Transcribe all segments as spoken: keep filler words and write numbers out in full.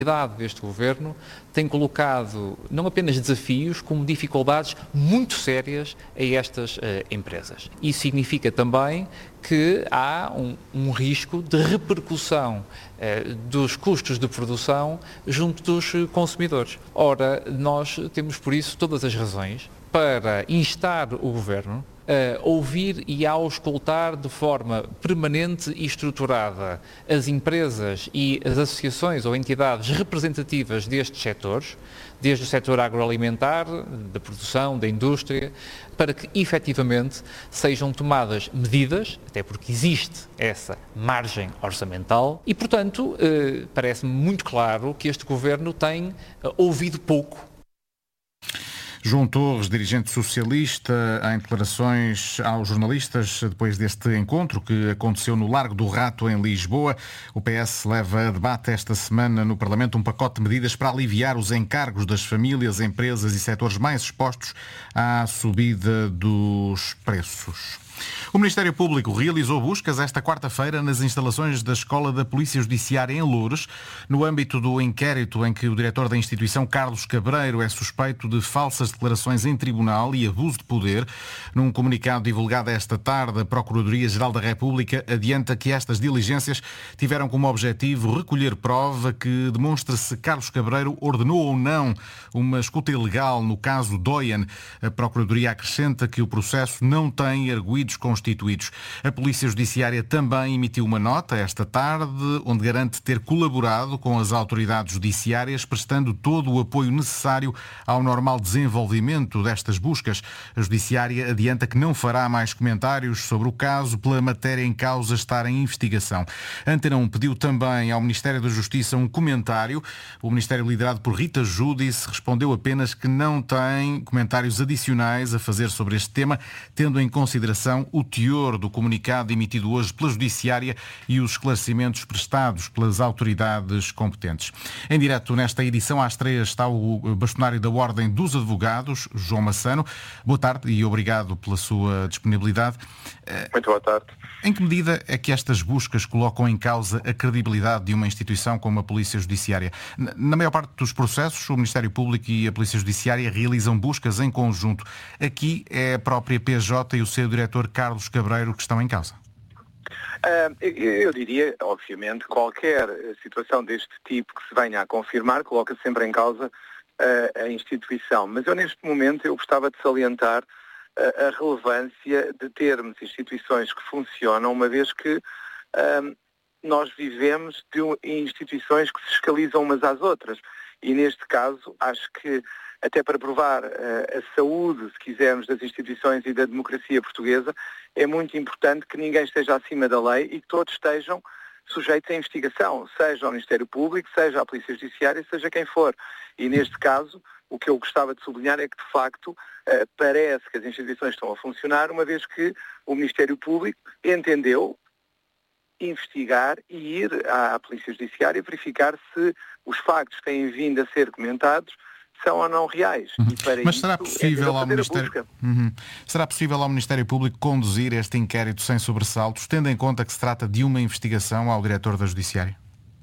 deste governo tem colocado não apenas desafios, como dificuldades muito sérias a estas uh, empresas. Isso significa também que há um, um risco de repercussão uh, dos custos de produção junto dos consumidores. Ora, nós temos por isso todas as razões para instar o governo a ouvir e a auscultar de forma permanente e estruturada as empresas e as associações ou entidades representativas destes setores, desde o setor agroalimentar, da produção, da indústria, para que efetivamente sejam tomadas medidas, até porque existe essa margem orçamental e, portanto, eh, parece-me muito claro que este governo tem eh, ouvido pouco. João Torres, dirigente socialista, em declarações aos jornalistas depois deste encontro que aconteceu no Largo do Rato, em Lisboa. O P S leva a debate esta semana no Parlamento um pacote de medidas para aliviar os encargos das famílias, empresas e setores mais expostos à subida dos preços. O Ministério Público realizou buscas esta quarta-feira nas instalações da Escola da Polícia Judiciária em Loures, no âmbito do inquérito em que o diretor da instituição, Carlos Cabreiro, é suspeito de falsas declarações em tribunal e abuso de poder. Num comunicado divulgado esta tarde, a Procuradoria-Geral da República adianta que estas diligências tiveram como objetivo recolher prova que demonstre se Carlos Cabreiro ordenou ou não uma escuta ilegal no caso Doyen. A Procuradoria acrescenta que o processo não tem arguidos constituídos. A Polícia Judiciária também emitiu uma nota esta tarde, onde garante ter colaborado com as autoridades judiciárias, prestando todo o apoio necessário ao normal desenvolvimento destas buscas. A Judiciária adianta que não fará mais comentários sobre o caso, pela matéria em causa estar em investigação. A Antena um pediu também ao Ministério da Justiça um comentário. O Ministério, liderado por Rita Giudice, respondeu apenas que não tem comentários adicionais a fazer sobre este tema, tendo em consideração o teor do comunicado emitido hoje pela Judiciária e os esclarecimentos prestados pelas autoridades competentes. Em direto nesta edição, às três, está o bastonário da Ordem dos Advogados, João Massano. Boa tarde e obrigado pela sua disponibilidade. Muito boa tarde. Em que medida é que estas buscas colocam em causa a credibilidade de uma instituição como a Polícia Judiciária? Na maior parte dos processos, o Ministério Público e a Polícia Judiciária realizam buscas em conjunto. Aqui é a própria P J e o seu diretor Carlos Cabreiro que estão em causa. Uh, eu diria, obviamente, qualquer situação deste tipo que se venha a confirmar coloca sempre em causa uh, a instituição. Mas eu, neste momento, eu gostava de salientar uh, a relevância de termos instituições que funcionam, uma vez que uh, nós vivemos de instituições que se escalizam umas às outras. E, neste caso, acho que até para provar uh, a saúde, se quisermos, das instituições e da democracia portuguesa, é muito importante que ninguém esteja acima da lei e que todos estejam sujeitos à investigação, seja o Ministério Público, seja a Polícia Judiciária, seja quem for. E neste caso, o que eu gostava de sublinhar é que, de facto, uh, parece que as instituições estão a funcionar, uma vez que o Ministério Público entendeu investigar e ir à Polícia Judiciária verificar se os factos que têm vindo a ser comentados são ou não reais. Uhum. E para Mas será isso, possível é ao Ministério... Uhum. Será possível ao Ministério Público conduzir este inquérito sem sobressaltos, tendo em conta que se trata de uma investigação ao diretor da Judiciária?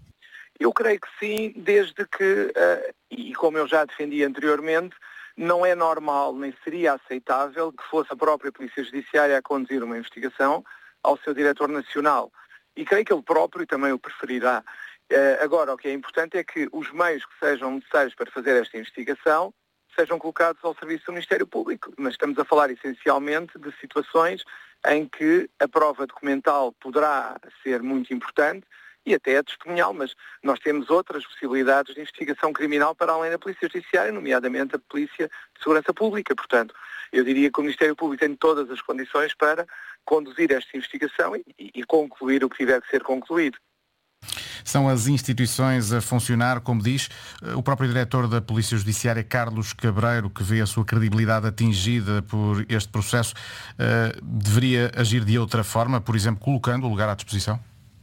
Eu creio que sim, desde que, uh, e como eu já defendi anteriormente, não é normal nem seria aceitável que fosse a própria Polícia Judiciária a conduzir uma investigação ao seu diretor nacional. E creio que ele próprio também o preferirá. Uh, agora, o que é importante é que os meios que sejam necessários para fazer esta investigação sejam colocados ao serviço do Ministério Público. Mas estamos a falar essencialmente de situações em que a prova documental poderá ser muito importante e até a testemunhal, mas nós temos outras possibilidades de investigação criminal para além da Polícia Judiciária, nomeadamente a Polícia de Segurança Pública. Portanto, eu diria que o Ministério Público tem todas as condições para conduzir esta investigação e, e concluir o que tiver que ser concluído. São as instituições a funcionar, como diz o próprio diretor da Polícia Judiciária, Carlos Cabreiro, que vê a sua credibilidade atingida por este processo, deveria agir de outra forma, por exemplo, colocando o lugar à disposição?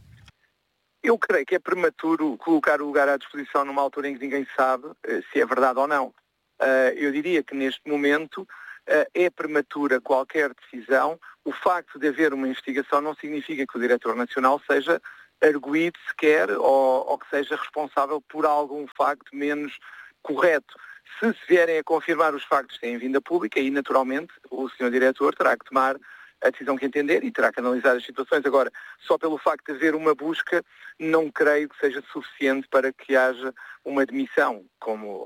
Eu creio que é prematuro colocar o lugar à disposição numa altura em que ninguém sabe se é verdade ou não. Eu diria que neste momento é prematura qualquer decisão. O facto de haver uma investigação não significa que o Diretor Nacional seja arguído sequer ou, ou que seja responsável por algum facto menos correto. Se se vierem a confirmar os factos que têm vindo a público, aí naturalmente o senhor Diretor terá que tomar a decisão que entender e terá que analisar as situações. Agora, só pelo facto de haver uma busca, não creio que seja suficiente para que haja uma demissão, como